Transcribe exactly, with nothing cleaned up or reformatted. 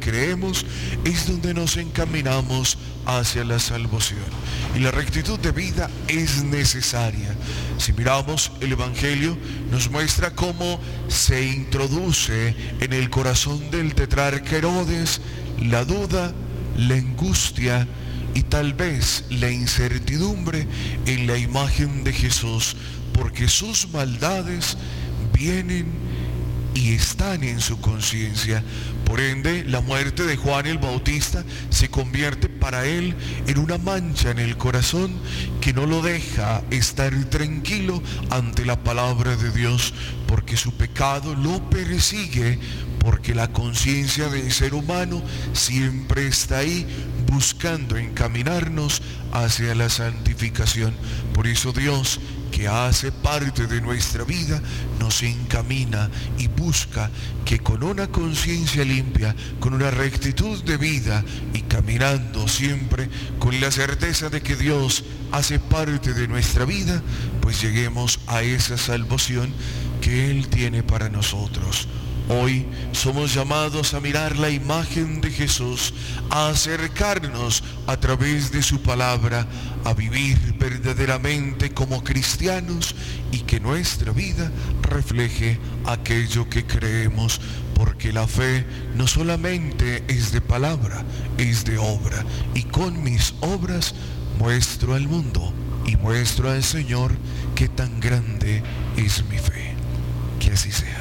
creemos es donde nos encaminamos hacia la salvación. Y la rectitud de vida es necesaria. Si miramos el Evangelio, nos muestra cómo se introduce en el corazón del tetrarca Herodes la duda, la angustia y tal vez la incertidumbre en la imagen de Jesús, porque sus maldades vienen y están en su conciencia. Por ende, la muerte de Juan el Bautista se convierte para él en una mancha en el corazón que no lo deja estar tranquilo ante la palabra de Dios, porque su pecado lo persigue, porque la conciencia del ser humano siempre está ahí buscando encaminarnos hacia la santificación. Por eso Dios, que hace parte de nuestra vida, nos encamina y busca que con una conciencia limpia, con una rectitud de vida y caminando siempre con la certeza de que Dios hace parte de nuestra vida, pues lleguemos a esa salvación que Él tiene para nosotros. Hoy somos llamados a mirar la imagen de Jesús, a acercarnos a través de su palabra, a vivir verdaderamente como cristianos y que nuestra vida refleje aquello que creemos, porque la fe no solamente es de palabra, es de obra, y con mis obras muestro al mundo y muestro al Señor qué tan grande es mi fe. Que así sea.